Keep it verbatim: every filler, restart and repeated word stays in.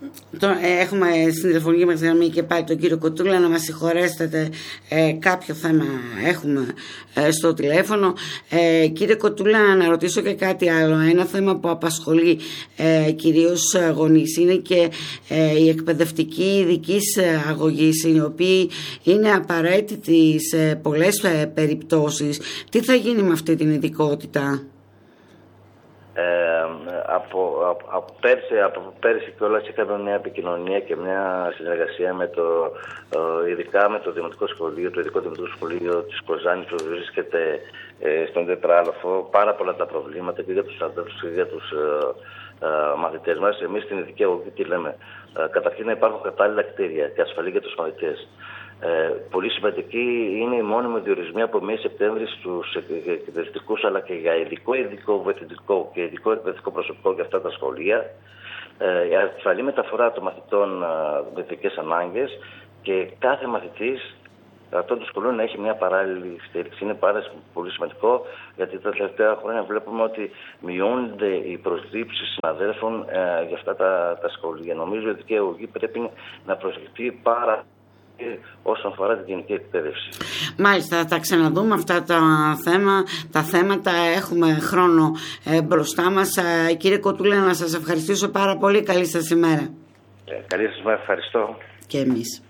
Έχουμε στην τηλεφωνική μας γραμμή και πάλι τον κύριο Κοτούλα. Να μας συγχωρέσετε, ε, κάποιο θέμα έχουμε ε, στο τηλέφωνο. Ε, κύριε Κοτούλα, να ρωτήσω και κάτι άλλο. Ένα θέμα που απασχολεί ε, κυρίως γονείς είναι και ε, η εκπαιδευτική ειδικής αγωγής, οι οποίοι είναι απαραίτητοι σε πολλές ε, περιπτώσεις. Τι θα γίνει με αυτή την ειδικότητα? Ε, από, από, από, πέρσι, από πέρσι κιόλας είχαμε μια επικοινωνία και μια συνεργασία με το, ε, ειδικά με το Δημοτικό Σχολείο, το Ειδικό Δημοτικό Σχολείο της Κοζάνης, που βρίσκεται ε, στον Τετράλοφο. Πάρα πολλά τα προβλήματα και για τους αδέλφους και για τους ε, ε, μαθητές μας. Εμείς στην ειδική αγωγή τι λέμε? Ε, καταρχήν να υπάρχουν κατάλληλα κτίρια και ασφαλή για τους μαθητές. Ε, πολύ σημαντική είναι η μόνιμη διορισμοί από μέση Σεπτέμβρη στους εκπαιδευτικούς, αλλά και για ειδικό, ειδικό βοηθητικό και ειδικό εκπαιδευτικό προσωπικό για αυτά τα σχολεία. Ε, η ασφαλή μεταφορά των μαθητών με ειδικές ανάγκες και κάθε μαθητής αυτών των σχολείων να έχει μια παράλληλη στήριξη. Είναι πάρα πολύ σημαντικό, γιατί τα τελευταία χρόνια βλέπουμε ότι μειώνονται οι προσλήψεις συναδέλφων ε, για αυτά τα, τα σχολεία. Νομίζω ότι η ειδική αγωγή πρέπει να προσληφθεί πάρα όσον αφορά την γενική εκπαίδευση. Μάλιστα, θα τα ξαναδούμε αυτά τα, θέμα, τα θέματα. Έχουμε χρόνο ε, μπροστά μας. Ε, κύριε Κοτούλα, να σας ευχαριστήσω πάρα πολύ. Καλή σας ημέρα. Ε, καλή σας ημέρα. Ευχαριστώ. Και εμείς.